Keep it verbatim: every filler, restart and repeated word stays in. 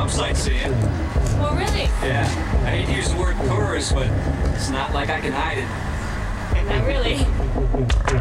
I'm sightseeing. Well, really? Yeah. I hate to use the word tourist, but it's not like I can hide it. Not really.